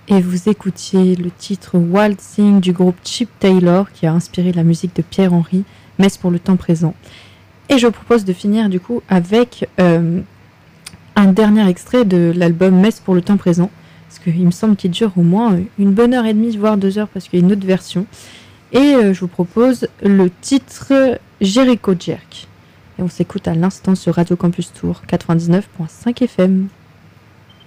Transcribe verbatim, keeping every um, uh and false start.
Et vous écoutiez le titre Waltzing du groupe Chip Taylor qui a inspiré la musique de Pierre Henry, Messe pour le temps présent. Et je propose de finir du coup avec euh, un dernier extrait de l'album Messe pour le temps présent, parce qu'il me semble qu'il dure au moins une bonne heure et demie, voire deux heures, parce qu'il y a une autre version. Et euh, je vous propose le titre Jericho Jerk. Et on s'écoute à l'instant sur Radio Campus Tour quatre-vingt-dix-neuf virgule cinq F M.